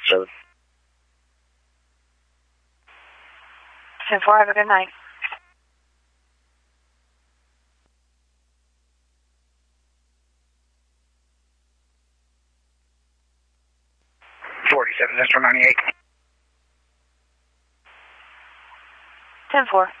7. 10-4, have a good night. Central 98. 10-4.